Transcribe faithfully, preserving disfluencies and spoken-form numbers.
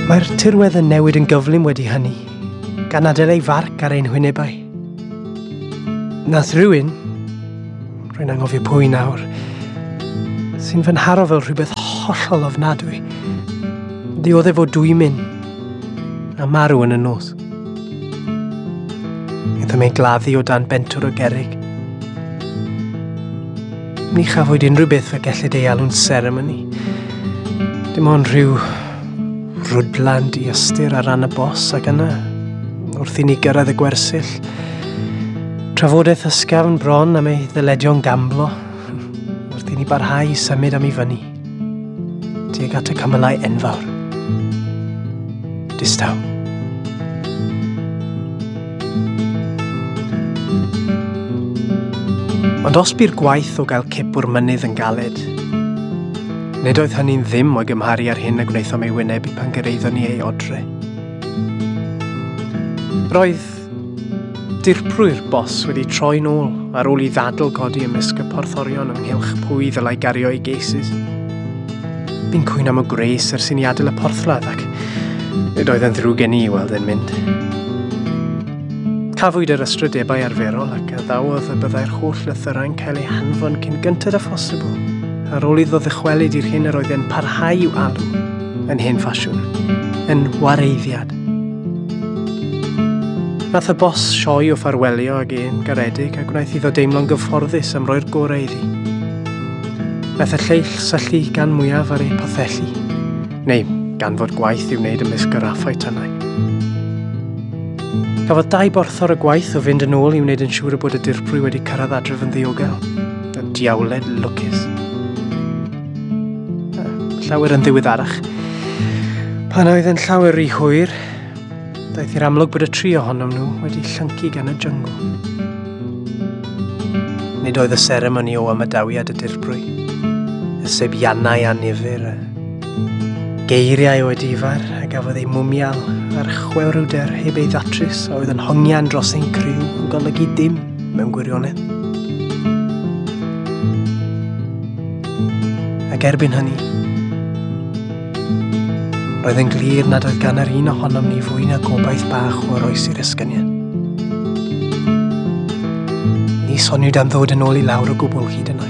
Mae'r tirwedd yn newid yn gyflym wedi hynny, gan adael ei farc ar ein hwynebau. Nath rhywun, rwy'n anghofio pwy nawr, sy'n fy nharo fel rhywbeth hollol ofnadwy, dioddef o dwymin a marw yn y nos. Iddo ei gladdu o dan bentwr o gerrig. Ni chafwyd unrhyw beth fe gellid ei alw'n seremoni. Dim ond rhyw rwdlan di ystyr ar ran y bos ac yna, wrth i ni gyrraedd y gwersyll. Trafodaeth ysgafn bron am ei ddyledion gamblo, wrth i ni barhau i symud am ei fyny, tuag at y cymylau enfawr. Distaw. Ond os by'r gwaith o gael cipwr mynydd yn galed, nid oedd hynny'n ddim o'i gymharu ar hyn a gwnaethom ei wynebu pan gyrraeddon ni ei odre. Roedd dirprwy'r bos wedi troi nôl ar ôl i ddadl godi ymysg y porthorion ynghylch pwy ddylai gario ei geisys. Bu'n cwyn am y gres ers i ni adael y porthladd ac nid oedd yn ddrwg gen i i weld e'n mynd. Cafwyd yr ystrydebau arferol ac addawodd y byddai'r holl lythyrau'n cael eu hanfon cyn gyntaf â phosibl, ar ôl iddo ddychwelyd i'r hyn yr oedd e'n parhau i'w alw, yn hen ffasiwn, yn wareiddiad. Nath y bos sioi o ffarwelio ag ein garedig a gwnaeth iddo deimlo'n gyfforddus am roi'r gorau iddi. Nath y lleill syllu gan mwyaf ar ei pothellu, neu gan fod gwaith i'w wneud ymysg yr affau tynau. Cafodd dau borthor y gwaith o fynd yn ôl i wneud yn siŵr y bod y dirprwy wedi cyrraedd adref yn ddiogel, y diawled lwcus. Llawer yn ddiweddarach. Pan oedd yn llawer rhy hwyr, daeth i'r amlwg bod y tri ohonom nhw wedi llyncu gan y jyngl. Nid oedd y seremoni o ymadawiad y dirprwy, y sebiannau annifyr, y geiriau o edifar a gafodd ei mwmial a'r chwewrwder heb ei ddatrys a oedd yn hongian dros ein criw yn golygu dim mewn gwirionedd. Ac erbyn hynny, roedd yn glir nad oedd gan yr un ohonom ni fwy na gobaith bach o oroesi'r ysgyniad. Ni soniwyd am ddod yn ôl i lawr o gwbl hyd yn